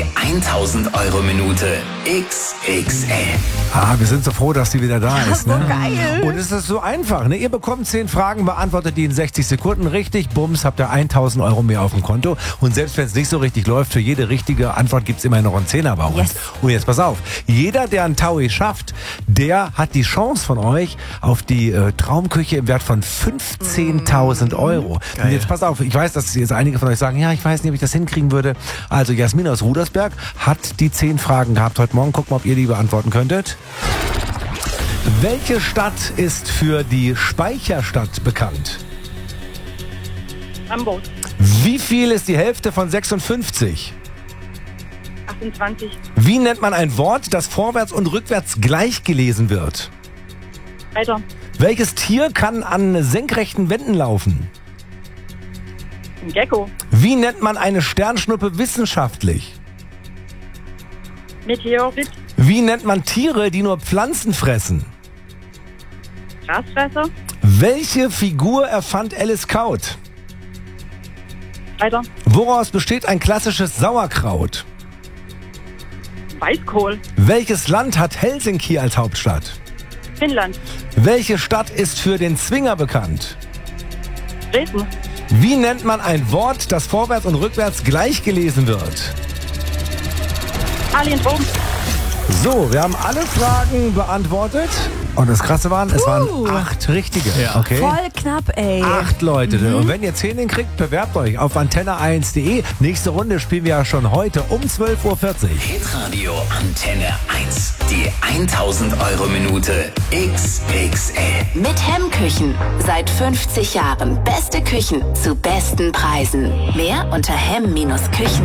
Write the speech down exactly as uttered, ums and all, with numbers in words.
Die tausend Euro Minute X X L. Ah, wir sind so froh, dass sie wieder da Ja, ist. so Ne? geil. Und es ist so einfach. Ne? Ihr bekommt zehn Fragen, beantwortet die in sechzig Sekunden richtig. Bums, habt ihr tausend Euro mehr auf dem Konto. Und selbst wenn es nicht so richtig läuft, für jede richtige Antwort gibt es immer noch einen Zehner bei uns. Yes. Und jetzt pass auf. Jeder, der einen Taui schafft, der hat die Chance von euch auf die äh, Traumküche im Wert von fünfzehntausend Euro. Geil. Und jetzt pass auf. Ich weiß, dass jetzt einige von euch sagen, ja, ich weiß nicht, ob ich das hinkriegen würde. Also Jasmin aus Rudersberg hat die zehn Fragen gehabt heute Morgen. Guck mal, ob ihr die beantworten könntet. Welche Stadt ist für die Speicherstadt bekannt? Hamburg. Wie viel ist die Hälfte von sechsundfünfzig? achtundzwanzig. Wie nennt man ein Wort, das vorwärts und rückwärts gleich gelesen wird? Weiter. Welches Tier kann an senkrechten Wänden laufen? Ein Gecko. Wie nennt man eine Sternschnuppe wissenschaftlich? Meteorit. Wie nennt man Tiere, die nur Pflanzen fressen? Grasfresser. Welche Figur erfand Alice Kaut? Weiter. Woraus besteht ein klassisches Sauerkraut? Weißkohl. Welches Land hat Helsinki als Hauptstadt? Finnland. Welche Stadt ist für den Zwinger bekannt? Dresden. Wie nennt man ein Wort, das vorwärts und rückwärts gleich gelesen wird? Alien Rom. So, wir haben alle Fragen beantwortet. Und das Krasse waren, es waren acht richtige. Ja. Okay? Voll knapp, ey. Acht Leute. Und wenn ihr zehn hinkriegt, bewerbt euch auf antenne eins punkt de. Nächste Runde spielen wir ja schon heute um zwölf Uhr vierzig. Hitradio Antenne eins. Die tausend Euro Minute X X L. Mit Hemmküchen. Seit fünfzig Jahren. Beste Küchen zu besten Preisen. Mehr unter hemm Bindestrich küchen.